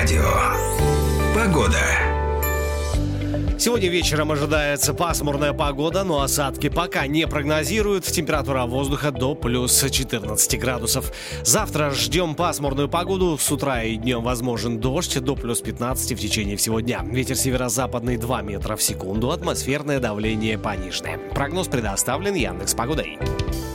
радио. Погода. Сегодня вечером ожидается пасмурная погода, но осадки пока не прогнозируют. Температура воздуха до плюс 14 градусов. Завтра ждем пасмурную погоду. С утра и днем возможен дождь до плюс 15 в течение всего дня. Ветер северо-западный 2 метра в секунду. Атмосферное давление пониженное. Прогноз предоставлен Яндекс.Погодой.